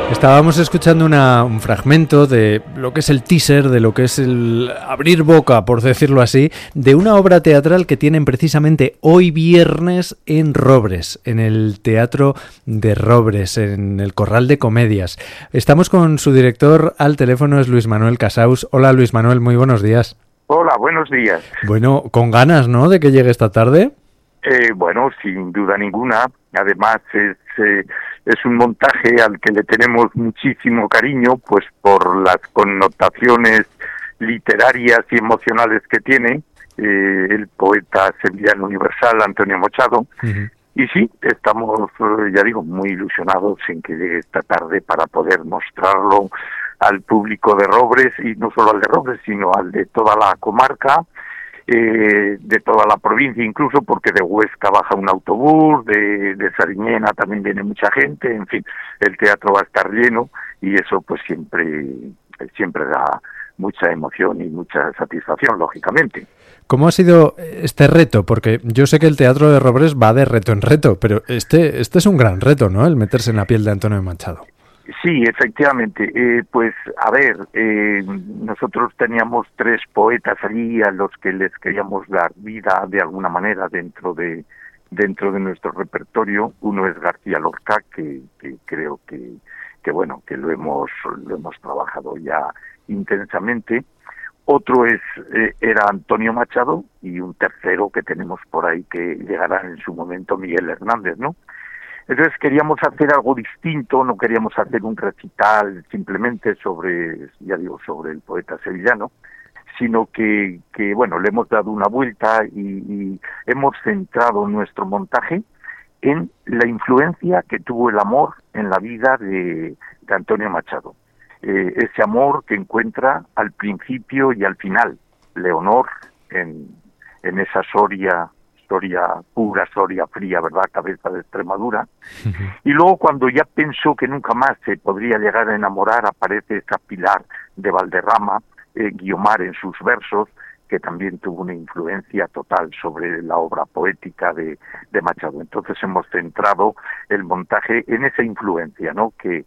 Estábamos escuchando un fragmento de lo que es el teaser, de lo que es el abrir boca, por decirlo así, de una obra teatral que tienen precisamente hoy viernes en Robres, en el Teatro de Robres, en el Corral de Comedias. Estamos con su director al teléfono, es Luis Manuel Casaus. Hola Luis Manuel, muy buenos días. Hola, buenos días. Bueno, con ganas, ¿no?, de que llegue esta tarde. Bueno, sin duda ninguna. Además, es un montaje al que le tenemos muchísimo cariño, pues por las connotaciones literarias y emocionales que tiene el poeta sevillano universal Antonio Machado. Uh-huh. Y sí, estamos, ya digo, muy ilusionados en que llegue esta tarde para poder mostrarlo al público de Robres, y no solo al de Robres, sino al de toda la comarca, de toda la provincia, incluso porque de Huesca baja un autobús, de Sariñena también viene mucha gente. En fin, el teatro va a estar lleno y eso pues siempre da mucha emoción y mucha satisfacción, lógicamente. ¿Cómo ha sido este reto? Porque yo sé que el Teatro de Robres va de reto en reto, pero este es un gran reto, ¿no?, el meterse en la piel de Antonio Machado. Sí, efectivamente. Pues, a ver, nosotros teníamos 3 poetas allí a los que les queríamos dar vida de alguna manera dentro de nuestro repertorio. Uno es García Lorca, que creo que bueno, que lo hemos trabajado ya intensamente. Otro era Antonio Machado, y un tercero que tenemos por ahí que llegará en su momento, Miguel Hernández, ¿no? Entonces queríamos hacer algo distinto, no queríamos hacer un recital simplemente sobre el poeta sevillano, sino que bueno, le hemos dado una vuelta y hemos centrado nuestro montaje en la influencia que tuvo el amor en la vida de Antonio Machado. Ese amor que encuentra al principio y al final Leonor en esa Soria pura, Soria fría, ¿verdad?, cabeza de Extremadura. Uh-huh. Y luego, cuando ya pensó que nunca más se podría llegar a enamorar, aparece esa Pilar de Valderrama, Guiomar en sus versos, que también tuvo una influencia total sobre la obra poética de Machado. Entonces hemos centrado el montaje en esa influencia, ¿no?, que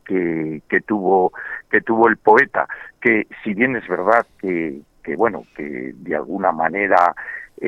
tuvo el poeta, que si bien es verdad que de alguna manera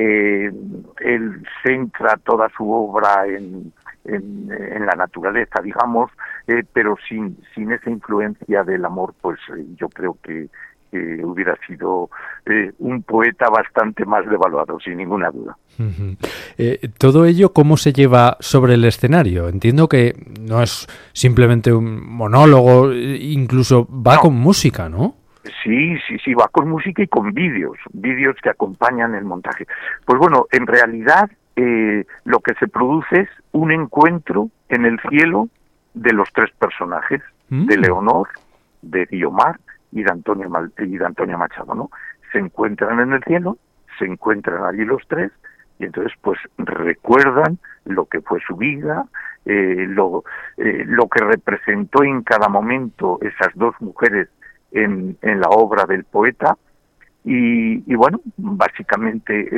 él centra toda su obra en la naturaleza, digamos, pero sin esa influencia del amor, pues yo creo que hubiera sido un poeta bastante más devaluado, sin ninguna duda. Uh-huh. Todo ello, ¿cómo se lleva sobre el escenario? Entiendo que no es simplemente un monólogo, incluso va con música, ¿no? Sí, va con música y con vídeos que acompañan el montaje. Pues bueno, en realidad lo que se produce es un encuentro en el cielo de los 3 personajes, de Leonor, de Guiomar y de Antonio Machado, ¿no? Se encuentran en el cielo, se encuentran allí los 3, y entonces pues recuerdan lo que fue su vida, lo que representó en cada momento esas 2 mujeres en la obra del poeta, y bueno, básicamente